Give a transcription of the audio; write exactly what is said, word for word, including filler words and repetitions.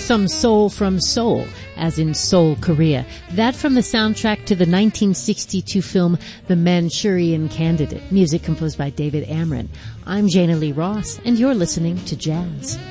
some soul from Seoul, as in Seoul, Korea. That from the soundtrack to the nineteen sixty-two film The Manchurian Candidate, music composed by David Amron. I'm Jana Lee Ross, and you're listening to Jazz.